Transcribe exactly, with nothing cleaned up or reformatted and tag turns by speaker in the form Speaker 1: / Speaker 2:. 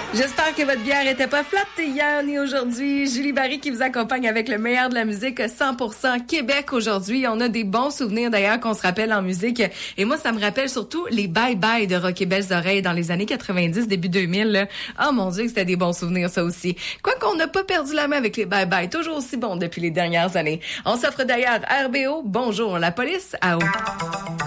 Speaker 1: J'espère que votre bière était pas plate hier ni aujourd'hui. Julie Barry qui vous accompagne avec le meilleur de la musique cent pour cent Québec aujourd'hui. On a des bons souvenirs d'ailleurs qu'on se rappelle en musique. Et moi, ça me rappelle surtout les bye-bye de Rock et Belles Oreilles dans les années quatre-vingt-dix, début deux mille. Là. Oh mon Dieu, que c'était des bons souvenirs ça aussi. Quoi qu'on n'a pas perdu la main avec les bye-bye, toujours aussi bons depuis les dernières années. On s'offre d'ailleurs R B O, bonjour la police, à haut.